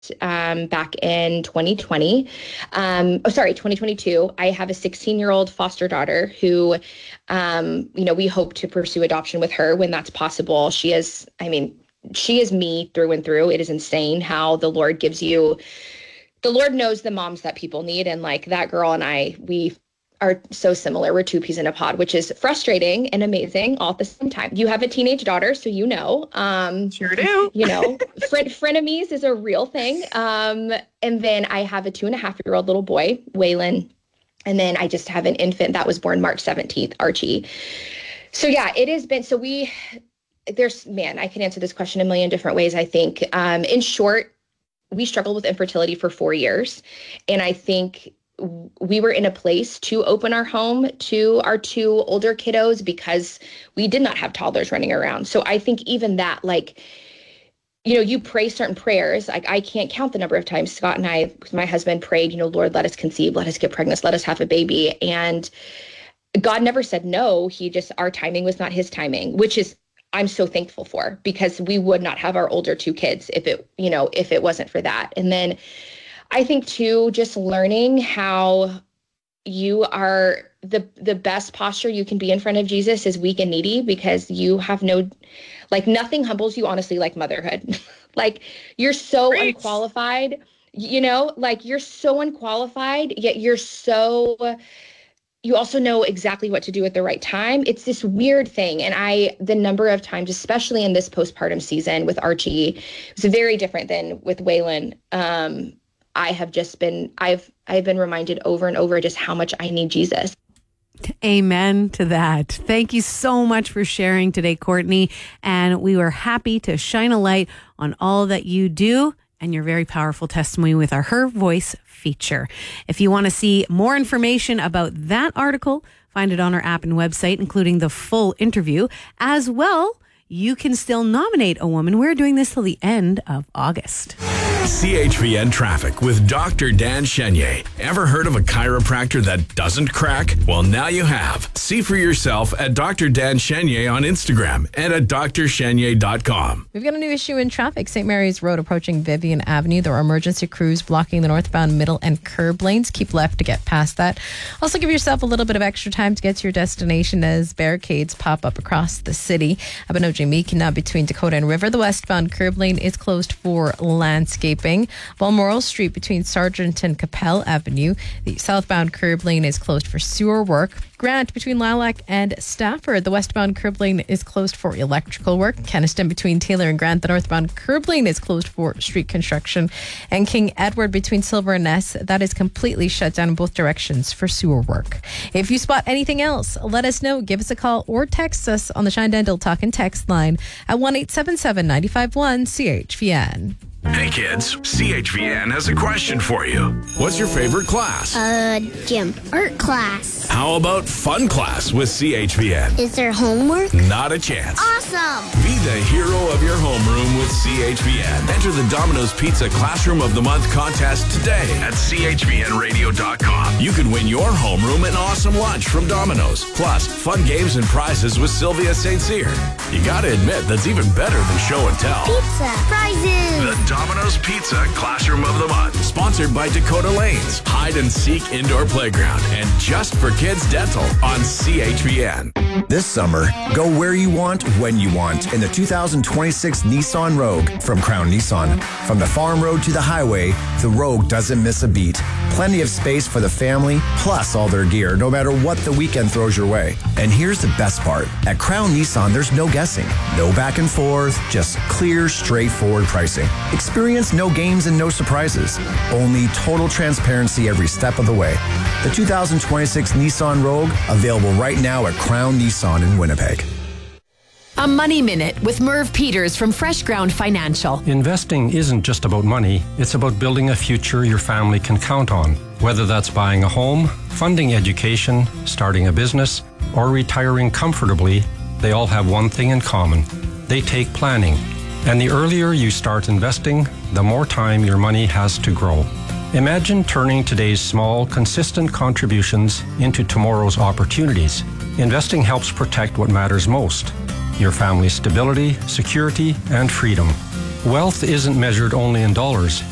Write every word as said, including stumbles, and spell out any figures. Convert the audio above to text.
um, back in twenty twenty. Um, oh, sorry, twenty twenty-two. I have a sixteen-year-old foster daughter who, um, you know, we hope to pursue adoption with her when that's possible. She is, I mean, she is me through and through. It is insane how the Lord gives you, the Lord knows the moms that people need. And like that girl and I, we are so similar. We're two peas in a pod, which is frustrating and amazing all at the same time. You have a teenage daughter, so you know. Um, sure do. You know, fren- frenemies is a real thing. Um, and then I have a two and a half year old little boy, Waylon. And then I just have an infant that was born March seventeenth, Archie. So yeah, it has been, so we, there's, man, I can answer this question a million different ways, I think. Um, in short, we struggled with infertility for four years. And I think we were in a place to open our home to our two older kiddos because we did not have toddlers running around. So I think even that, like, you know, you pray certain prayers. Like I can't count the number of times Scott and I, my husband prayed, you know, Lord, let us conceive, let us get pregnant, let us have a baby. And God never said no. He just, our timing was not his timing, which is, I'm so thankful for, because we would not have our older two kids if it, you know, if it wasn't for that. And then I think too, just learning how you are the the best posture you can be in front of Jesus is weak and needy, because you have no, like nothing humbles you honestly like motherhood. Like you're so Great. unqualified, you know, like you're so unqualified, yet you're so, you also know exactly what to do at the right time. It's this weird thing. And I, the number of times, especially in this postpartum season with Archie, it's very different than with Waylon. Um, I have just been, I've, I've been reminded over and over just how much I need Jesus. Amen to that. Thank you so much for sharing today, Courtney. And we were happy to shine a light on all that you do and your very powerful testimony with our Her Voice feature. If you want to see more information about that article, find it on our app and website, including the full interview. As well, you can still nominate a woman. We're doing this till the end of August. C H V N Traffic with Doctor Dan Chenier. Ever heard of a chiropractor that doesn't crack? Well, now you have. See for yourself at Doctor Dan Chenier on Instagram and at d r chenier dot com. We've got a new issue in traffic. Saint Mary's Road approaching Vivian Avenue. There are emergency crews blocking the northbound middle and curb lanes. Keep left to get past that. Also give yourself a little bit of extra time to get to your destination as barricades pop up across the city. Abenoji-Mikina between Dakota and River. The westbound curb lane is closed for landscaping. Balmoral Street between Sargent and Capel Avenue. The southbound curb lane is closed for sewer work. Grant between Lilac and Stafford. The westbound curb lane is closed for electrical work. Kenniston between Taylor and Grant. The northbound curb lane is closed for street construction. And King Edward between Silver and Ness. That is completely shut down in both directions for sewer work. If you spot anything else, let us know. Give us a call or text us on the Shine Dental Talk and Text line at one eight seven seven, nine five one, C H V N. Hey kids, C H V N has a question for you. What's your favorite class? Uh, gym. Art class. How about fun class with C H V N? Is there homework? Not a chance. Awesome! Be the hero of your homeroom with C H V N. Enter the Domino's Pizza Classroom of the Month contest today at c h v n radio dot com. You could win your homeroom an awesome lunch from Domino's, plus fun games and prizes with Sylvia Saint Cyr. You gotta admit, that's even better than show and tell. Pizza. Prizes. The Domino's Pizza Classroom of the Month, sponsored by Dakota Lanes, Hide and Seek Indoor Playground, and Just for Kids Dental on C H V N. This summer, go where you want, when you want in the two thousand twenty-six Nissan Rogue from Crown Nissan. From the farm road to the highway, the Rogue doesn't miss a beat. Plenty of space for the family, plus all their gear, no matter what the weekend throws your way. And here's the best part. At Crown Nissan, there's no guessing, no back and forth, just clear, straightforward pricing. Experience no games and no surprises. Only total transparency every step of the way. The two thousand twenty-six Nissan Rogue, available right now at Crown Nissan in Winnipeg. A Money Minute with Merv Peters from Fresh Ground Financial. Investing isn't just about money. It's about building a future your family can count on. Whether that's buying a home, funding education, starting a business, or retiring comfortably, they all have one thing in common. They take planning. And the earlier you start investing, the more time your money has to grow. Imagine turning today's small, consistent contributions into tomorrow's opportunities. Investing helps protect what matters most: your family's stability, security, and freedom. Wealth isn't measured only in dollars.